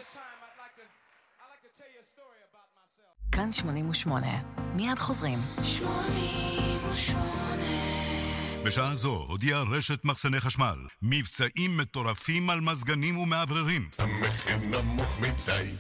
כאן 88. מיד חוזרים. 88. בשעה זו הודיעה רשת מחסני חשמל מבצעים מטורפים על מזגנים ומעבררים. המחיר נמוך מדי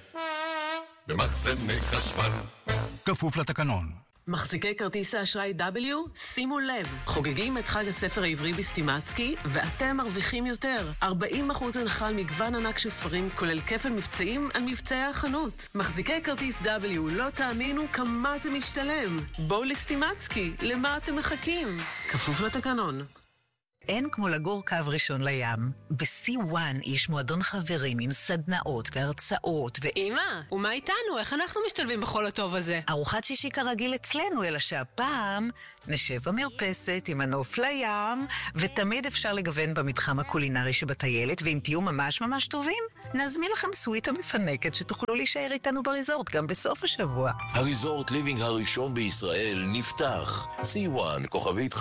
במחסני חשמל, כפוף לתקנון. מחזיקי כרטיס האשראי W, שימו לב, חוגגים את חג הספר העברי בסטימצקי, ואתם מרוויחים יותר. 40% הנחה על מגוון ענק של ספרים, כולל כפל מבצעים על מבצעי החנות. מחזיקי כרטיס W, לא תאמינו כמה זה משתלם. בואו לסטימצקי, למה אתם מחכים? כפוף לתקנון. אין כמו לגור קו ראשון לים. ב-C1 יש מועדון חברים עם סדנאות והרצאות אמא, ומה איתנו? איך אנחנו משתלבים בכל הטוב הזה? ארוחת שישי כרגיל אצלנו, אלא שהפעם נשב במרפסת עם הנוף לים, ותמיד אפשר לגוון במתחם הקולינרי שבטיילת, ואם תהיו ממש ממש טובים, נזמין לכם סוויטה מפנקת שתוכלו להישאר איתנו בריזורט גם בסוף השבוע. הריזורט ליבינג הראשון בישראל נפתח. C1 כוכבית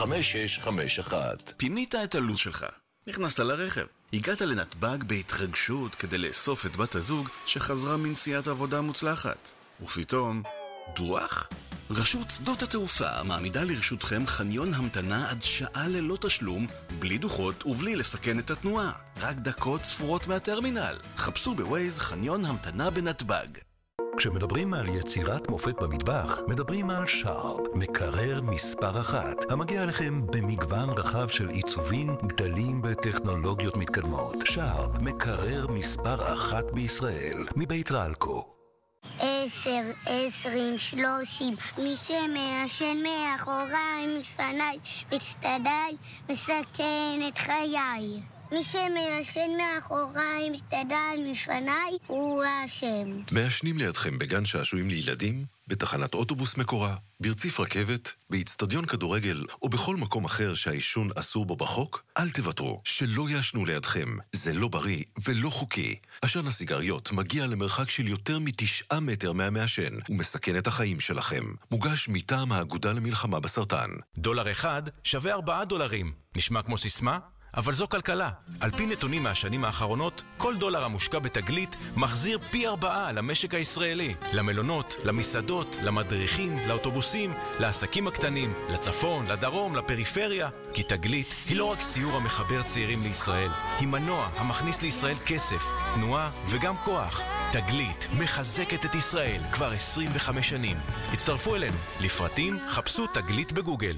5651. פינית את הלו"ז שלך, נכנסת לרכב, הגעת לנתב"ג בהתרגשות כדי לאסוף את בת הזוג שחזרה מנסיעת עבודה מוצלחת. ופתאום, דוח? רשות שדות התעופה מעמידה לרשותכם חניון המתנה עד שעה ללא תשלום, בלי דוחות ובלי לסכן את התנועה. רק דקות ספורות מהטרמינל. חפשו בווייז חניון המתנה בנתב"ג. כשמדברים על יצירת מופת במטבח, מדברים על שרפ, מקרר מספר 1, המגיע לכם במגוון רחב של עיצובים, גדלים וטכנולוגיות מתקדמות. שרפ, מקרר מספר 1 בישראל, מבית רלקו. 10, 20, 30, מי שמעשן מאחוריי, מפניי, מצטדיי, מסכן את חיי. מי שמעשן מאחוריי, מסתדל מפניי, הוא האשם. מעשנים לידכם בגן שעשועים לילדים, בתחנת אוטובוס מקורה, ברציף רכבת, באצטדיון כדורגל או בכל מקום אחר שהעישון אסור בו בחוק, אל תוותרו, שלא יעשנו לידכם. זה לא בריא ולא חוקי. עשן הסיגריות מגיע למרחק של יותר מ9 מטר מהמעשן ומסכן את החיים שלכם. מוגש מטעם האגודה למלחמה בסרטן. $1 שווה $4. נשמע כמו סיסמה? אבל זו כלכלה. על פי נתונים מהשנים האחרונות, כל דולר המושקע בתגלית מחזיר פי 4 למשק הישראלי. למלונות, למסעדות, למדריכים, לאוטובוסים, לעסקים הקטנים, לצפון, לדרום, לפריפריה. כי תגלית היא לא רק סיור המחבר צעירים לישראל, היא מנוע המכניס לישראל כסף, תנועה וגם כוח. תגלית מחזקת את ישראל כבר 25 שנים. הצטרפו אלינו. לפרטים חפשו תגלית בגוגל.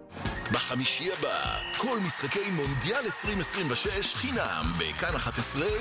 בחמישי הבא, כל משחקי מונדיאל 2026 חינם בכאן 11